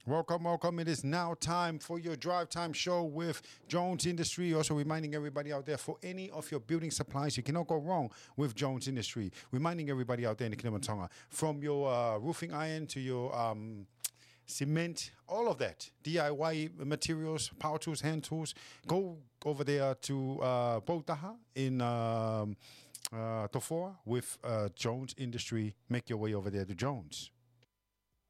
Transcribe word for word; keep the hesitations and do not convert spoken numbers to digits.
Welcome, welcome. It is now time for your drive time show with Jones Industry. Also reminding everybody out there, for any of your building supplies, you cannot go wrong with Jones Industry. Reminding everybody out there in the Kingdom of Tonga, from your uh, roofing iron to your um, cement, all of that, D I Y materials, power tools, hand tools, go over there to uh, Poutaha in um, uh, Tofoa with uh, Jones Industry. Make your way over there to Jones.